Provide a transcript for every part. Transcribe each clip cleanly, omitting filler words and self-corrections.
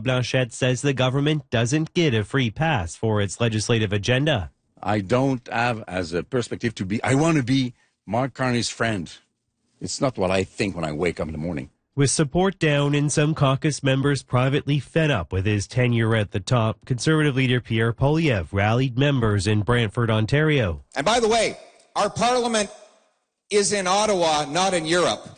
Blanchette says the government doesn't get a free pass for its legislative agenda. I don't have as a perspective I want to be Mark Carney's friend. It's not what I think when I wake up in the morning. With support down and some caucus members privately fed up with his tenure at the top, Conservative leader Pierre Poilievre rallied members in Brantford, Ontario. And by the way, our parliament is in Ottawa, not in Europe.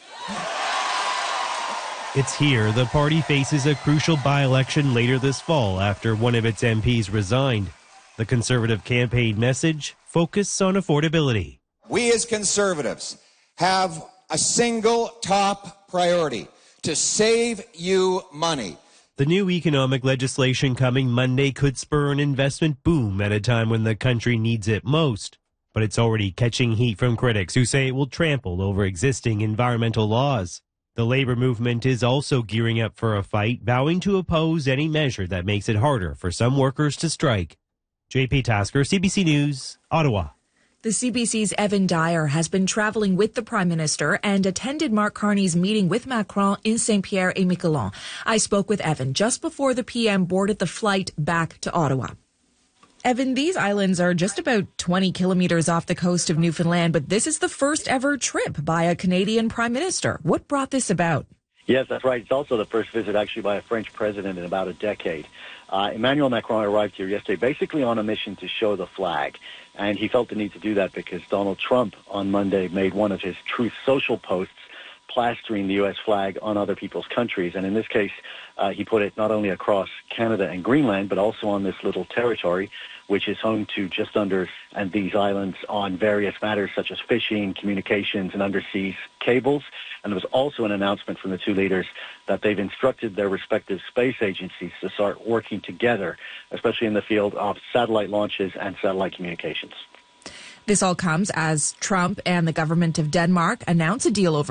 It's here the party faces a crucial by-election later this fall after one of its MPs resigned. The Conservative campaign message, focus on affordability. We as Conservatives have a single top priority: to save you money. The new economic legislation coming Monday could spur an investment boom at a time when the country needs it most. But it's already catching heat from critics who say it will trample over existing environmental laws. The labor movement is also gearing up for a fight, vowing to oppose any measure that makes it harder for some workers to strike. JP Tasker, CBC News, Ottawa. The CBC's Evan Dyer has been traveling with the Prime Minister and attended Mark Carney's meeting with Macron in Saint-Pierre-et-Miquelon. I spoke with Evan just before the PM boarded the flight back to Ottawa. Evan, these islands are just about 20 kilometers off the coast of Newfoundland, but this is the first ever trip by a Canadian Prime Minister. What brought this about? Yes, that's right. It's also the first visit actually by a French president in about a decade. Emmanuel Macron arrived here yesterday basically on a mission to show the flag. And he felt the need to do that because Donald Trump on Monday made one of his Truth Social posts plastering the U.S. flag on other people's countries. And in this case, he put it not only across Canada and Greenland, but also on this little territory, which is home to just under and these islands on various matters such as fishing, communications, and undersea cables. And there was also an announcement from the two leaders that they've instructed their respective space agencies to start working together, especially in the field of satellite launches and satellite communications. This all comes as Trump and the government of Denmark announce a deal over